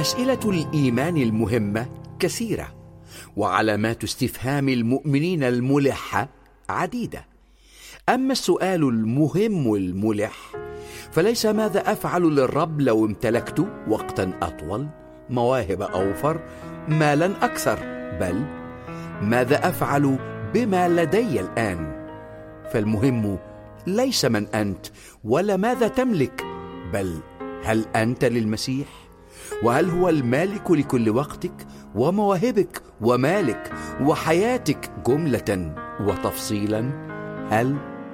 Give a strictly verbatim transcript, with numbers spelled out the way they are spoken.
أسئلة الإيمان المهمة كثيرة، وعلامات استفهام المؤمنين الملحة عديدة. أما السؤال المهم الملح فليس ماذا أفعل للرب لو امتلكت وقتا أطول، مواهب أوفر، مالا أكثر، بل ماذا أفعل بما لدي الآن. فالمهم ليس من أنت ولا ماذا تملك، بل هل أنت للمسيح؟ وهل هو المالك لكل وقتك ومواهبك ومالك وحياتك جملة وتفصيلا؟ هل